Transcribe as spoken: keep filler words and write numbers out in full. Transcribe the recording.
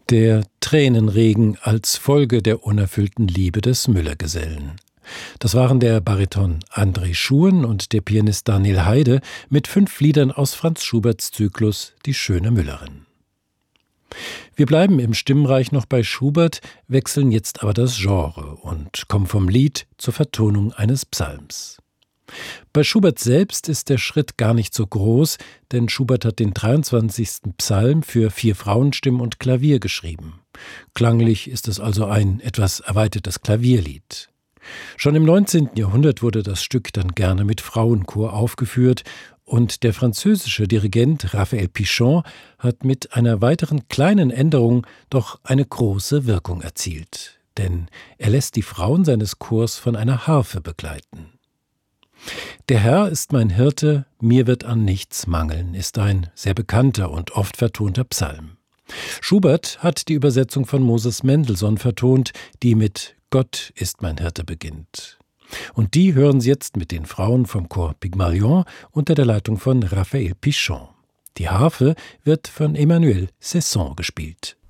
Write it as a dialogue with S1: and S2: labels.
S1: Der Tränenregen als Folge der unerfüllten Liebe des Müller-Gesellen. Das waren der Bariton André Schuhen und der Pianist Daniel Heide mit fünf Liedern aus Franz Schuberts Zyklus Die schöne Müllerin. Wir bleiben im Stimmreich noch bei Schubert, wechseln jetzt aber das Genre und kommen vom Lied zur Vertonung eines Psalms. Bei Schubert selbst ist der Schritt gar nicht so groß, denn Schubert hat den dreiundzwanzigsten Psalm für vier Frauenstimmen und Klavier geschrieben. Klanglich ist es also ein etwas erweitertes Klavierlied. Schon im neunzehnten Jahrhundert wurde das Stück dann gerne mit Frauenchor aufgeführt und der französische Dirigent Raphael Pichon hat mit einer weiteren kleinen Änderung doch eine große Wirkung erzielt. Denn er lässt die Frauen seines Chors von einer Harfe begleiten. Der Herr ist mein Hirte, mir wird an nichts mangeln, ist ein sehr bekannter und oft vertonter Psalm. Schubert hat die Übersetzung von Moses Mendelssohn vertont, die mit Gott ist mein Hirte beginnt. Und die hören Sie jetzt mit den Frauen vom Chor Pygmalion unter der Leitung von Raphael Pichon. Die Harfe wird von Emmanuel Cesson gespielt.